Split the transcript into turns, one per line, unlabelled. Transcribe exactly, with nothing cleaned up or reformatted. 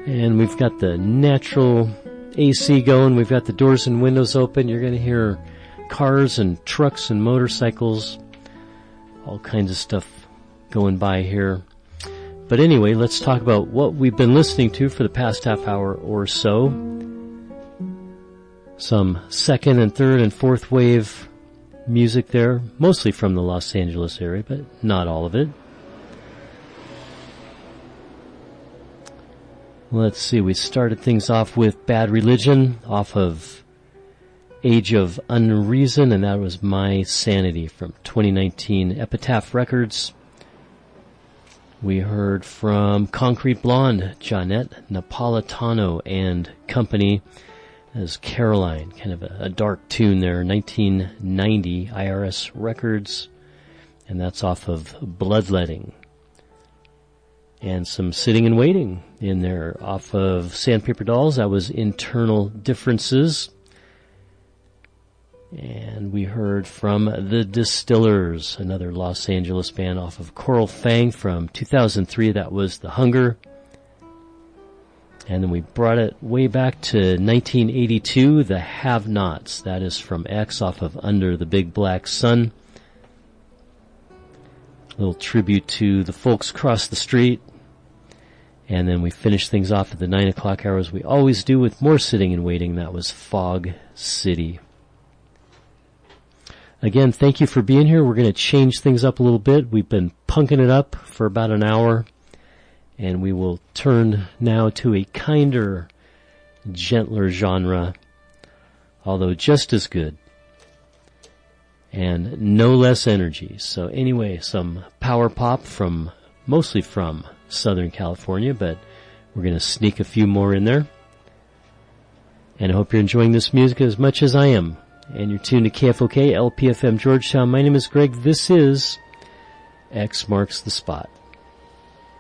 And we've got the natural A C going. We've got the doors and windows open. You're going to hear cars and trucks and motorcycles, all kinds of stuff going by here. But anyway, let's talk about what we've been listening to for the past half hour or so. Some second and third and fourth wave music there, mostly from the Los Angeles area, but not all of it. Let's see, we started things off with Bad Religion off of Age of Unreason, and that was My Sanity from twenty nineteen Epitaph Records. We heard from Concrete Blonde, Johnette Napolitano and Company as Caroline, kind of a, a dark tune there, nineteen ninety I R S Records, and that's off of Bloodletting. And some Sitting and Waiting in there off of Sandpaper Dolls, that was Internal Differences. And we heard from The Distillers, another Los Angeles band off of Coral Fang from two thousand three. That was The Hunger. And then we brought it way back to nineteen eighty-two, The Have-Nots. That is from X off of Under the Big Black Sun. A little tribute to the folks across the street. And then we finished things off at the nine o'clock hour as we always do with more Sitting and Waiting. That was Fog City. Again, thank you for being here. We're going to change things up a little bit. We've been punking it up for about an hour, and we will turn now to a kinder, gentler genre, although just as good, and no less energy. So anyway, some power pop from, mostly from Southern California, but we're going to sneak a few more in there. And I hope you're enjoying this music as much as I am. And you're tuned to K F O K, L P F M Georgetown. My name is Greg. This is X Marks the Spot.